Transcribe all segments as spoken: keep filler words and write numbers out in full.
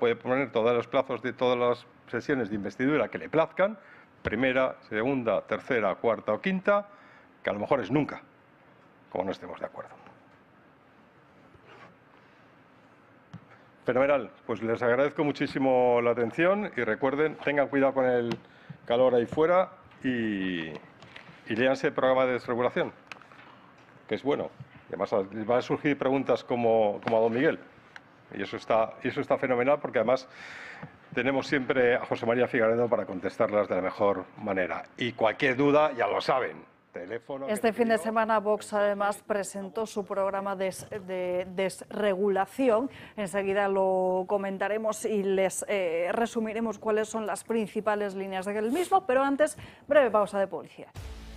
puede poner todos los plazos de todas las sesiones de investidura que le plazcan, primera, segunda, tercera, cuarta o quinta, que a lo mejor es nunca, como no estemos de acuerdo. Fenomenal, pues les agradezco muchísimo la atención y recuerden, tengan cuidado con el calor ahí fuera y, y léanse el programa de desregulación, que es bueno. Además, les van a surgir preguntas como, como a don Miguel. Y eso está, y eso está fenomenal porque además tenemos siempre a José María Figaredo para contestarlas de la mejor manera. Y cualquier duda, ya lo saben. Teléfono, este fin de semana Vox además presentó su programa de, de desregulación. Enseguida lo comentaremos y les eh, resumiremos cuáles son las principales líneas del mismo, pero antes, breve pausa de publicidad.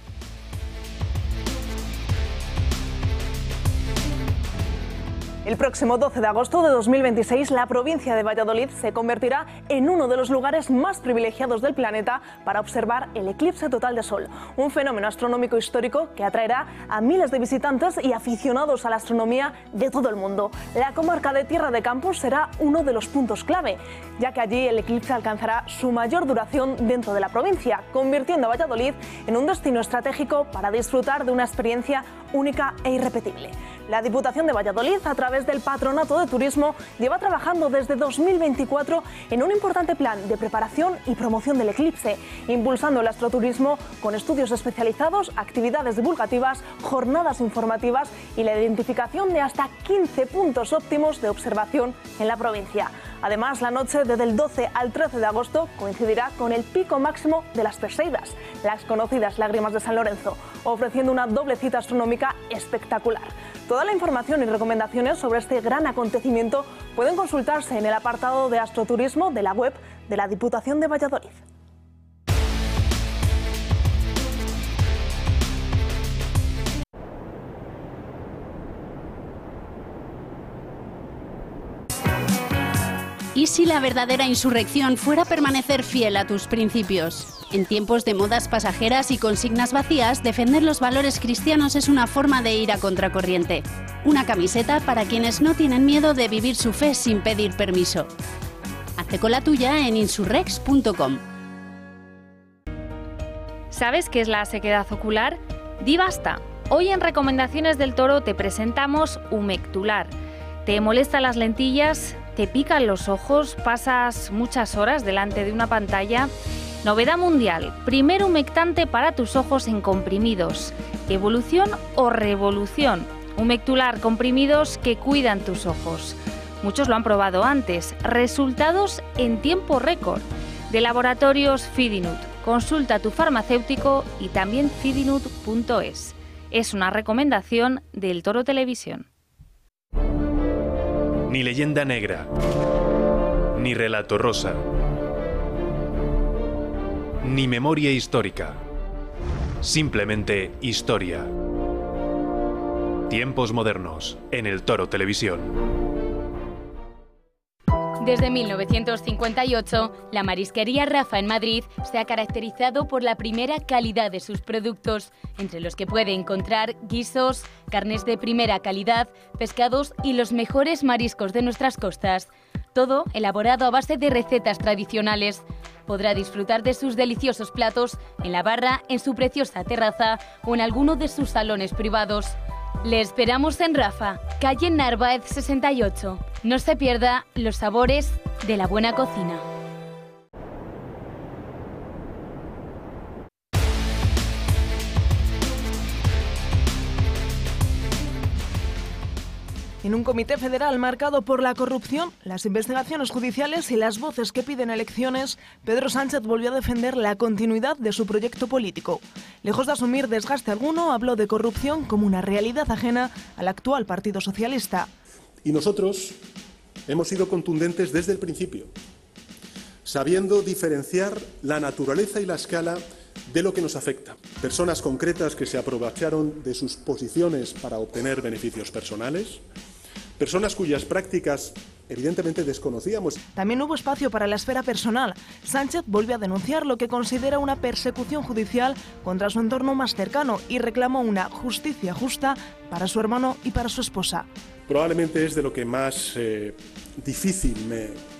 El próximo doce de agosto de dos mil veintiséis, la provincia de Valladolid se convertirá en uno de los lugares más privilegiados del planeta para observar el eclipse total de Sol, un fenómeno astronómico histórico que atraerá a miles de visitantes y aficionados a la astronomía de todo el mundo. La comarca de Tierra de Campos será uno de los puntos clave, ya que allí el eclipse alcanzará su mayor duración dentro de la provincia, convirtiendo a Valladolid en un destino estratégico para disfrutar de una experiencia única e irrepetible. La Diputación de Valladolid, a través del Patronato de Turismo, lleva trabajando desde dos mil veinticuatro en un importante plan de preparación y promoción del eclipse, impulsando el astroturismo con estudios especializados, actividades divulgativas, jornadas informativas y la identificación de hasta quince puntos óptimos de observación en la provincia. Además, la noche desde el doce al trece de agosto coincidirá con el pico máximo de las Perseidas, las conocidas lágrimas de San Lorenzo, ofreciendo una doble cita astronómica espectacular. Toda la información y recomendaciones sobre este gran acontecimiento pueden consultarse en el apartado de astroturismo de la web de la Diputación de Valladolid. ¿Y si la verdadera insurrección fuera permanecer fiel a tus principios? En tiempos de modas pasajeras y consignas vacías, defender los valores cristianos es una forma de ir a contracorriente. Una camiseta para quienes no tienen miedo de vivir su fe sin pedir permiso. Hazte con la tuya en insurrex punto com. ¿Sabes qué es la sequedad ocular? Di basta. Hoy en Recomendaciones del Toro te presentamos Humectular. ¿Te molestan las lentillas? ¿Te pican los ojos? ¿Pasas muchas horas delante de una pantalla? Novedad mundial, primer humectante para tus ojos en comprimidos. ¿Evolución o revolución? Humectular, comprimidos que cuidan tus ojos. Muchos lo han probado antes. Resultados en tiempo récord. De Laboratorios Fidinut. Consulta a tu farmacéutico y también fidinut punto es. Es una recomendación del Toro Televisión. Ni leyenda negra, ni relato rosa, ni memoria histórica. Simplemente historia. Tiempos modernos, en el Toro Televisión. Desde mil novecientos cincuenta y ocho, la marisquería Rafa en Madrid se ha caracterizado por la primera calidad de sus productos, entre los que puede encontrar guisos, carnes de primera calidad, pescados y los mejores mariscos de nuestras costas. Todo elaborado a base de recetas tradicionales. Podrá disfrutar de sus deliciosos platos en la barra, en su preciosa terraza o en alguno de sus salones privados. Le esperamos en Rafa, calle Narváez sesenta y ocho. No se pierda los sabores de la buena cocina. En un comité federal marcado por la corrupción, las investigaciones judiciales y las voces que piden elecciones, Pedro Sánchez volvió a defender la continuidad de su proyecto político. Lejos de asumir desgaste alguno, habló de corrupción como una realidad ajena al actual Partido Socialista. Y nosotros hemos sido contundentes desde el principio, sabiendo diferenciar la naturaleza y la escala de lo que nos afecta. Personas concretas que se aprovecharon de sus posiciones para obtener beneficios personales, personas cuyas prácticas evidentemente desconocíamos. También hubo espacio para la esfera personal. Sánchez volvió a denunciar lo que considera una persecución judicial contra su entorno más cercano y reclamó una justicia justa para su hermano y para su esposa. Probablemente es de lo que más eh, difícil me